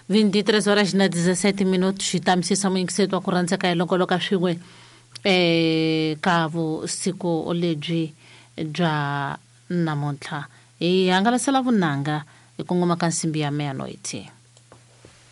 23 horas na 17 minutos tamisisa mwingisetu wa kuranza kailongoloka shigwe kavu siku oleji ja namontla angala sala vunanga ikungoma kansimbi ya meanoiti